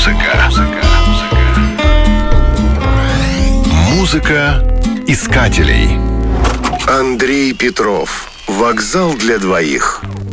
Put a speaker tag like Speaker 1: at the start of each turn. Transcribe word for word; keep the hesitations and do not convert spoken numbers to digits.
Speaker 1: Музыка. Музыка искателей.
Speaker 2: Андрей Петров. Вокзал для двоих.